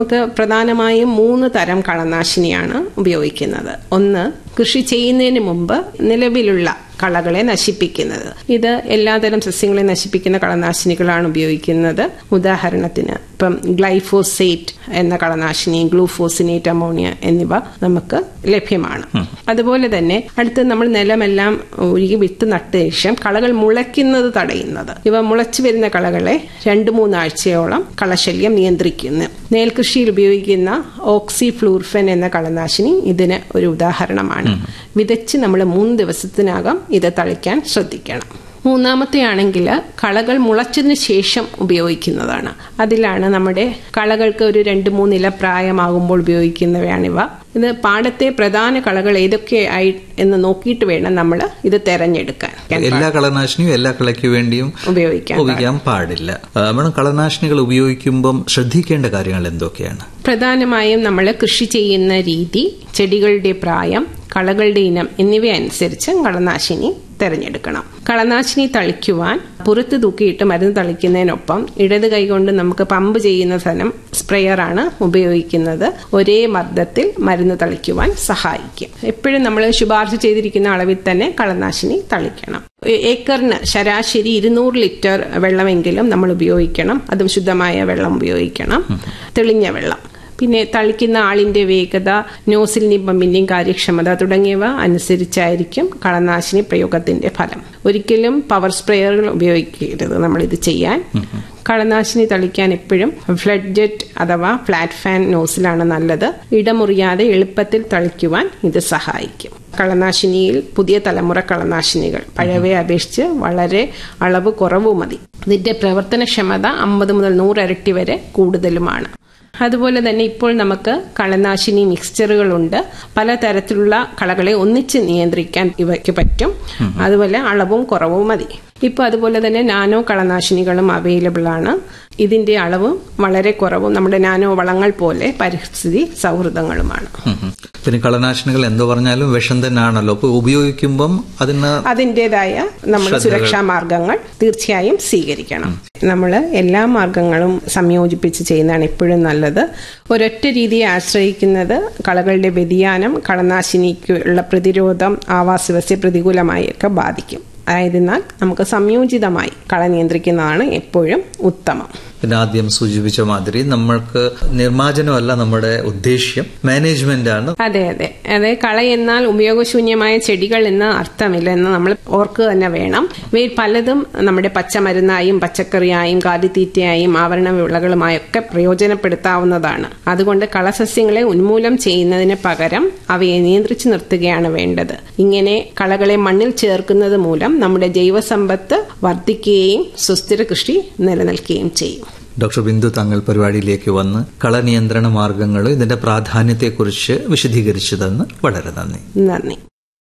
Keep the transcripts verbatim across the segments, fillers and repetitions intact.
നമുക്ക് പ്രധാനമായും മൂന്ന് തരം കളനാശിനിയാണ് ഉപയോഗിക്കുന്നത്. ഒന്ന്, കൃഷി ചെയ്യുന്നതിന് മുമ്പ് നിലവിലുള്ള കളകളെ നശിപ്പിക്കുന്നത്. ഇത് എല്ലാതരം സസ്യങ്ങളെ നശിപ്പിക്കുന്ന കളനാശിനികളാണ് ഉപയോഗിക്കുന്നത്. ഉദാഹരണത്തിന് ഇപ്പം ഗ്ലൈഫോസേറ്റ് എന്ന കളനാശിനി, ഗ്ലൂഫോസിനേറ്റ് അമോണിയ എന്നിവ നമുക്ക് ലഭ്യമാണ്. അതുപോലെ തന്നെ അടുത്ത് നമ്മൾ നിലമെല്ലാം ഒഴുകി വിത്ത് നട്ട ശേഷം കളകൾ മുളയ്ക്കുന്നത് തടയുന്നത്. ഇവ മുളച്ചു വരുന്ന കളകളെ രണ്ടു മൂന്നാഴ്ചയോളം കളശല്യം നിയന്ത്രിക്കുന്നു. നെൽകൃഷിയിൽ ഉപയോഗിക്കുന്ന ഓക്സിഫ്ലൂർഫെൻ എന്ന കളനാശിനി ഇതിന് ഒരു ഉദാഹരണമാണ്. വിതച്ച് നമ്മൾ മൂന്ന് ദിവസത്തിനകം ഇത് തളിക്കാൻ ശ്രദ്ധിക്കണം. മൂന്നാമത്തെ ആണെങ്കിൽ കളകൾ മുളച്ചതിന് ശേഷം ഉപയോഗിക്കുന്നതാണ്. അതിലാണ് നമ്മുടെ കളകൾക്ക് ഒരു രണ്ട് മൂന്നില പ്രായമാകുമ്പോൾ ഉപയോഗിക്കുന്നവയാണിവ. ഇത് പാടത്തെ പ്രധാന കളകൾ ഏതൊക്കെയായി എന്ന് നോക്കിയിട്ട് വേണം നമ്മൾ ഇത് തെരഞ്ഞെടുക്കാൻ. എല്ലാ കളനാശിനിയും എല്ലാ കളയ്ക്ക് വേണ്ടിയും ഉപയോഗിക്കാൻ ഉപയോഗിക്കാൻ പാടില്ല. നമ്മൾ കളനാശിനികൾ ഉപയോഗിക്കുമ്പം ശ്രദ്ധിക്കേണ്ട കാര്യങ്ങൾ എന്തൊക്കെയാണ്? പ്രധാനമായും നമ്മൾ കൃഷി ചെയ്യുന്ന രീതി, ചെടികളുടെ പ്രായം, കളകളുടെ ഇനം എന്നിവ അനുസരിച്ച് കളനാശിനി തെരഞ്ഞെടുക്കണം. കളനാശിനി തളിക്കുവാൻ പുറത്ത് തൂക്കിയിട്ട് മരുന്ന് തളിക്കുന്നതിനൊപ്പം ഇടത് കൈകൊണ്ട് നമുക്ക് പമ്പ് ചെയ്യുന്ന തരം സ്പ്രേയറാണ് ഉപയോഗിക്കുന്നത്. ഒരേ മർദ്ദത്തിൽ മരുന്ന് തളിക്കുവാൻ സഹായിക്കും. എപ്പോഴും നമ്മൾ ശുപാർശ ചെയ്തിരിക്കുന്ന അളവിൽ തന്നെ കളനാശിനി തളിക്കണം. ഏക്കറിന് ശരാശരി ഇരുന്നൂറ് ലിറ്റർ വെള്ളമെങ്കിലും നമ്മൾ ഉപയോഗിക്കണം. അതും ശുദ്ധമായ വെള്ളം ഉപയോഗിക്കണം, തെളിഞ്ഞ വെള്ളം. പിന്നെ തളിക്കുന്ന ആളിന്റെ വേഗത, നോസിലിന്റെയും പമ്പിന്റെയും കാര്യക്ഷമത തുടങ്ങിയവ അനുസരിച്ചായിരിക്കും കളനാശിനി പ്രയോഗത്തിന്റെ ഫലം. ഒരിക്കലും പവർ സ്പ്രേയറുകൾ ഉപയോഗിക്കരുത് നമ്മളിത് ചെയ്യാൻ. കളനാശിനി തളിക്കാൻ എപ്പോഴും ഫ്ലഡ് ജെറ്റ് അഥവാ ഫ്ലാറ്റ് ഫാൻ നോസിലാണ് നല്ലത്. ഇടമുറിയാതെ എളുപ്പത്തിൽ തളിക്കുവാൻ ഇത് സഹായിക്കും. കളനാശിനിയിൽ പുതിയ തലമുറ കളനാശിനികൾ പഴയവയെ അപേക്ഷിച്ച് വളരെ അളവ് കുറവ് മതി. ഇതിന്റെ പ്രവർത്തനക്ഷമത അമ്പത് മുതൽ നൂറ് ഇരട്ടി വരെ കൂടുതലുമാണ്. അതുപോലെ തന്നെ ഇപ്പോൾ നമുക്ക് കളനാശിനി മിക്സ്ചറുകളുണ്ട്. പലതരത്തിലുള്ള കളകളെ ഒന്നിച്ച് നിയന്ത്രിക്കാൻ ഇവയ്ക്ക് പറ്റും. അതുപോലെ അളവും കുറവും മതി. ഇപ്പൊ അതുപോലെ തന്നെ നാനോ കളനാശിനികളും അവൈലബിൾ ആണ്. ഇതിന്റെ അളവും വളരെ കുറവും നമ്മുടെ നാനോ വളങ്ങൾ പോലെ പരിസ്ഥിതി സൗഹൃദങ്ങളുമാണ്. പിന്നെ കളനാശിനികൾ എന്തോ പറഞ്ഞാലും വിഷം തന്നെയാണല്ലോ. അപ്പൊ ഉപയോഗിക്കുമ്പം അതിന് അതിൻ്റെതായ നമ്മുടെ സുരക്ഷാ മാർഗങ്ങൾ തീർച്ചയായും സ്വീകരിക്കണം. നമ്മൾ എല്ലാ മാർഗങ്ങളും സംയോജിപ്പിച്ച് ചെയ്യുന്നതാണ് എപ്പോഴും നല്ലത്. ഒരൊറ്റ രീതിയെ ആശ്രയിക്കുന്നത് കളകളുടെ വ്യതിയാനം കളനാശിനിക്കുള്ള പ്രതിരോധം ആവാസ വ്യവസ്ഥയെ പ്രതികൂലമായി ഒക്കെ ബാധിക്കും. ആയതിനാൽ നമുക്ക് സംയോജിതമായി കള നിയന്ത്രിക്കുന്നതാണ് എപ്പോഴും ഉത്തമം. പിന്നെ ആദ്യം സൂചിപ്പിച്ച മാതിരി നമ്മൾക്ക് നിർമ്മാർജ്ജനമല്ല നമ്മുടെ ഉദ്ദേശ്യം, മാനേജ്മെന്റ് ആണ്. അതെ അതെ അതെ കള എന്നാൽ ഉപയോഗശൂന്യമായ ചെടികൾ എന്ന അർത്ഥമില്ല എന്ന് നമ്മൾ ഓർക്കുക തന്നെ വേണം. ഇവയിൽ പലതും നമ്മുടെ പച്ചമരുന്നായും പച്ചക്കറിയായും കാലിത്തീറ്റയായും ആവരണ വിളകളുമായൊക്കെ പ്രയോജനപ്പെടുത്താവുന്നതാണ്. അതുകൊണ്ട് കളസസ്യങ്ങളെ ഉന്മൂലനം ചെയ്യുന്നതിന് പകരം അവയെ നിയന്ത്രിച്ചു നിർത്തുകയാണ് വേണ്ടത്. ഇങ്ങനെ കളകളെ മണ്ണിൽ ചേർക്കുന്നത് മൂലം നമ്മുടെ ജൈവസമ്പത്ത് വർദ്ധിക്കുകയും സുസ്ഥിര കൃഷി നിലനിൽക്കുകയും ചെയ്യും. ഡോക്ടർ ബിന്ദു താങ്കൾ പരിപാടിയിലേക്ക് വന്ന് കളനിയന്ത്രണ മാർഗങ്ങളും ഇതിന്റെ പ്രാധാന്യത്തെക്കുറിച്ച് വിശദീകരിച്ചതെന്ന് വളരെ നന്ദി. നന്ദി.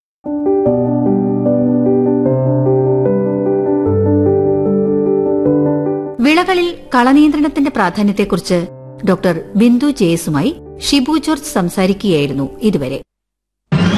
വിളകളിൽ കളനിയന്ത്രണത്തിന്റെ പ്രാധാന്യത്തെക്കുറിച്ച് ഡോക്ടർ ബിന്ദു ജേസുമായി ഷിബു ജോർജ് സംസാരിക്കുകയായിരുന്നു ഇതുവരെ.